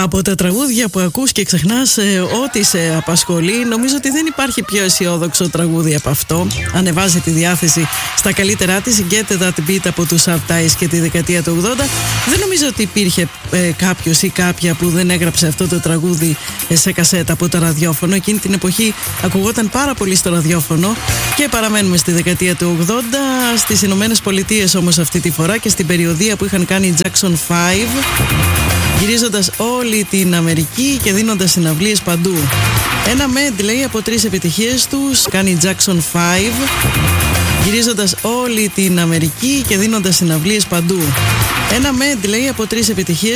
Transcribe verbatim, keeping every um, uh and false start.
Από τα τραγούδια που ακούς και ξεχνάς ε, ό,τι σε απασχολεί, νομίζω ότι δεν υπάρχει πιο αισιόδοξο τραγούδι από αυτό. Ανεβάζει τη διάθεση στα καλύτερά της. Get That Beat από τους Upties και τη δεκαετία του ογδόντα. Δεν νομίζω ότι υπήρχε ε, κάποιος ή κάποια που δεν έγραψε αυτό το τραγούδι ε, σε κασέτα από το ραδιόφωνο. Εκείνη την εποχή ακουγόταν πάρα πολύ στο ραδιόφωνο. Και παραμένουμε στη δεκαετία του ογδόντα, στις Ηνωμένες Πολιτείες όμως αυτή τη φορά και στην περιοδία που είχαν κάνει Jackson φάιβ, γυρίζοντας όλη την Αμερική και δίνοντας συναυλίες παντού. Ένα medley από τρεις επιτυχίες τους κάνει Jackson φάιβ, γυρίζοντας όλη την Αμερική και δίνοντας συναυλίες παντού. Ένα medley από τρεις επιτυχίες